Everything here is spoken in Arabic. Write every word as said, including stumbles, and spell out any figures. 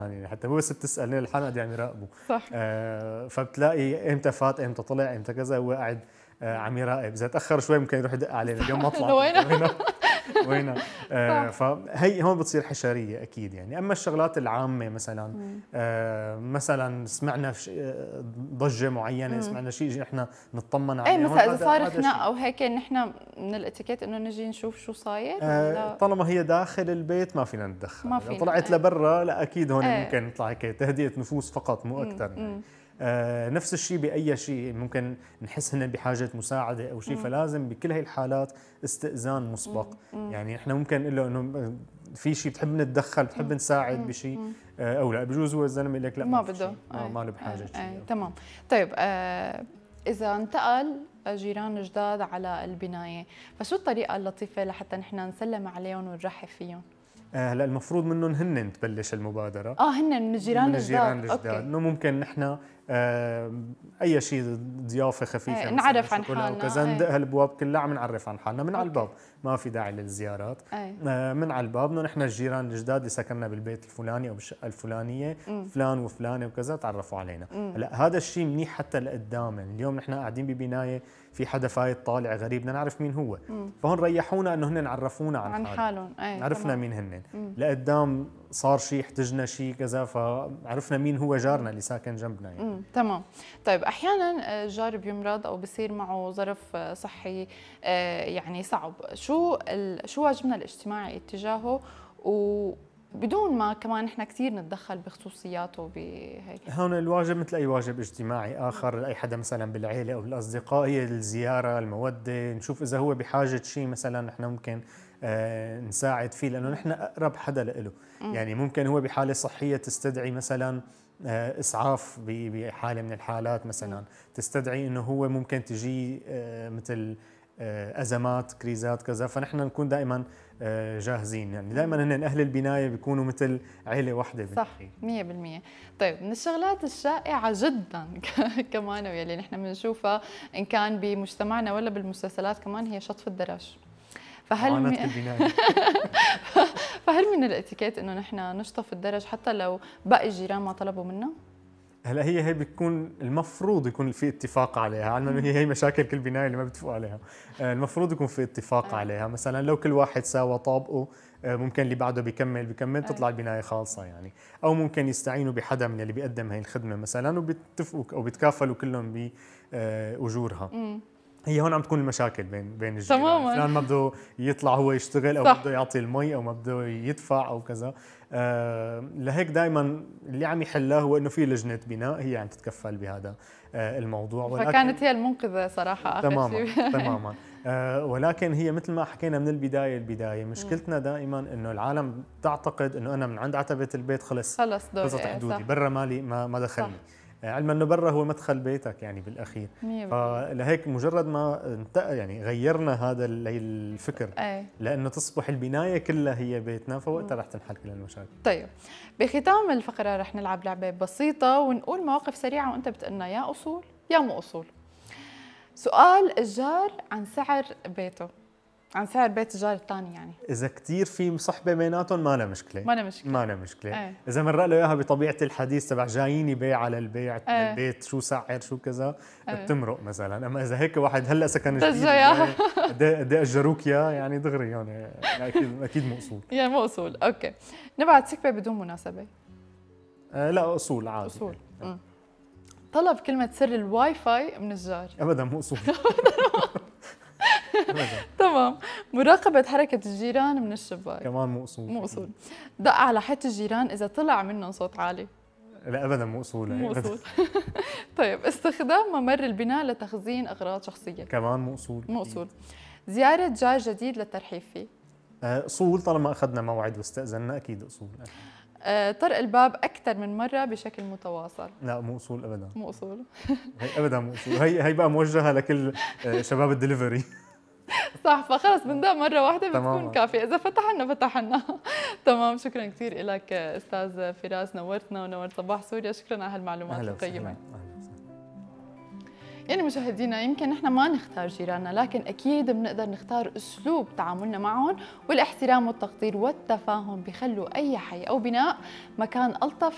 يعني حتى هو بس بتسأل لين الحلقة دي عم يراقبوا. صح. آه فبتلاقي امتى فات امتى طلع امتى كذا، هو قاعد آه عم يراقب. اذا تاخر شوي ممكن يروح يدق علينا اليوم ما طلعت وين وين. آه صح. فهي هون بتصير حشريه اكيد يعني. اما الشغلات العامه مثلا آه مثلا سمعنا ضجه معينه، مم. سمعنا شيء احنا نطمن عليه. اي مثلا اذا صار خناق او هيك نحن من الاتيكيت انه نجي نشوف شو صاير آه طالما هي داخل البيت ما فينا ندخل. ما فينا. فينا. طلعت ايه. لبرا لا اكيد هون ايه. ممكن نطلع هيك تهدئه نفوس فقط مو اكثر يعني. آه نفس الشيء باي شيء ممكن نحس هن بحاجه مساعده او شيء، فلازم بكل هي الحالات استئذان مسبق. مم. يعني احنا ممكن نقول له انه في شيء بتحب نتدخل، بتحب نساعد بشيء آه او لا، بجوز هو الزلمه يقول لك لا ما بده، ما, ما له بحاجه آه. شيء. تمام. طيب آه اذا انتقل جيران جداد على البنايه، فشو الطريقه اللطيفه لحتى نحن نسلم عليهم ونرحب فيهم؟ هلا المفروض منهم هن تبلش المبادره. اه هن من الجيران من الجداد. الجيران الجداد انه ممكن نحن آه اي شيء ضيافه خفيفه ايه نعرف عن حالنا وكذا ندق هالابواب كلها عم نعرف عن حالنا من على الباب، ما في داعي للزيارات. ايه. آه من على الباب انه نحن الجيران الجداد اللي سكننا بالبيت الفلاني او بالشقه الفلانيه، مم. فلان وفلانه وكذا تعرفوا علينا. هلا هذا الشيء منيح حتى لقدام. يعني اليوم نحن قاعدين ببنايه في حدا فايت طالع غريب بدنا نعرف مين هو، مم. فهون ريحونا انه هن عرفونا عن, عن حالهم. ايه عرفنا مين هن. لقدام صار شيء احتجنا شيء كذا فعرفنا مين هو جارنا اللي ساكن جنبنا يعني. مم. تمام. طيب احيانا الجار بيمرض او بصير معه ظرف صحي يعني صعب، شو شو واجبنا الاجتماعي اتجاهه وبدون ما كمان احنا كثير نتدخل بخصوصياته بهيك؟ هون الواجب مثل اي واجب اجتماعي اخر لاي حدا مثلا بالعيله او بالاصدقاء هي الزياره، الموده، نشوف اذا هو بحاجه شيء مثلا نحن ممكن آه نساعد فيه، لانه نحن اقرب حدا له. يعني ممكن هو بحاله صحيه تستدعي مثلا آه اسعاف بحاله من الحالات، مثلا تستدعي انه هو ممكن تجي آه مثل آه ازمات كريزات كذا، فنحن نكون دائما آه جاهزين. يعني دائما هن اهل البنايه بيكونوا مثل عيله واحده. صح مية بالمية. طيب من الشغلات الشائعه جدا كمان واللي نحن بنشوفها ان كان بمجتمعنا ولا بالمسلسلات كمان هي شطف الدرج. فهل م... فهل من الاتيكيت انه نحن نشطف الدرج حتى لو باقي الجيران ما طلبوا منا؟ هلا هي هي بتكون المفروض يكون في اتفاق عليها، علما انه هي هي مشاكل كل بنايه اللي ما بتفقوا عليها. المفروض يكون في اتفاق عليها، مثلا لو كل واحد ساوى طابقه ممكن اللي بعده بيكمل بيكمل تطلع البنايه خالصه يعني. او ممكن يستعينوا بحدا من اللي بيقدم هي الخدمه مثلا وبيتفقوا او بيتكافلوا كلهم باجورها. هي هون عم تكون المشاكل بين بين الجيران. تماما. فلان ما بده يطلع هو يشتغل او بده يعطي المي او ما بده يدفع او كذا. آه لهيك دائما اللي عم يحلها هو انه في لجنه بناء هي عم تتكفل بهذا آه الموضوع. ولكن فكانت هي المنقذه صراحه اخر تماما شيء. تماما. آه ولكن هي مثل ما حكينا من البدايه البدايه مشكلتنا دائما انه العالم تعتقد انه انا من عند عتبه البيت خلص خلص خلصت حدودي، برا مالي ما ما دخلني. علما انه برا هو مدخل بيتك يعني بالاخير. فلهيك مجرد ما يعني غيرنا هذا الفكر أي. لانه تصبح البنايه كلها هي بيتنا، فوقتها رح تنحل كل المشاكل. طيب بختام الفقره رح نلعب لعبه بسيطه ونقول مواقف سريعه وانت بتقلنا يا اصول يا مو اصول. سؤال الجار عن سعر بيته، عن سعر بيت الجار الثاني يعني. اذا كثير في صحبه بيناتهم ما لها مشكله، ما لها مشكله ما لها مشكله. أي. اذا مرق له اياها بطبيعه الحديث تبع جايين يبيع على البيع أي. البيت شو سعر شو كذا أي. بتمرق مثلا. اما اذا هيك واحد هلا سكن جديد قد ايه اجروك اياه يعني دغري يعني اكيد اكيد مو اصول. يعني مو اصول. اوكي نبعت سكبه بدون مناسبه. آه لا اصول عادي. اصول. يعني. طلب كلمه سر الواي فاي من الجار. ابدا مو اصول. تمام. مراقبة حركة الجيران من الشباك كمان مو اصول. مو اصول. دق على حيط الجيران إذا طلع منهم صوت عالي. لا ابدا مو اصول. مو اصول. طيب استخدام ممر البناء لتخزين أغراض شخصية. كمان مو اصول. مو اصول. زيارة جار جديد للترحيب فيه. اصول طالما اخذنا موعد واستأذنا اكيد اصول. أه طرق الباب أكثر من مرة بشكل متواصل. لا مو اصول ابدا. مو اصول. هي ابدا مو اصول. هي هي بقى موجهه لكل شباب الدليفري. صح فخلص بندق مره واحده بتكون كافيه، اذا فتح لنا فتح لنا. تمام. شكرا كثير لك استاذ فراس، نورتنا ونورت صباح سوريا. شكرا على هالمعلومات القيمه. يعني مشاهدينا يمكن نحن ما نختار جيراننا، لكن اكيد بنقدر نختار اسلوب تعاملنا معهم، والاحترام والتقدير والتفاهم بيخلوا اي حي او بناء مكان الطف